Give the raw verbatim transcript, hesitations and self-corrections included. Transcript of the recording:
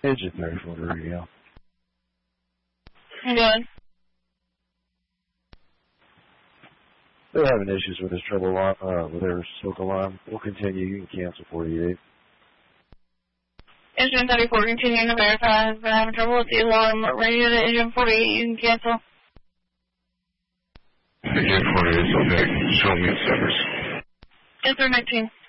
Engine thirty-four radio. How you doing? They're having issues with this trouble uh, with their smoke alarm. We'll continue. You can cancel forty-eight. Engine thirty-four, continuing to verify. Has been having trouble with the alarm. Radio to engine forty-eight, you can cancel. Engine forty-eight, okay. Show me service. Answer nineteen.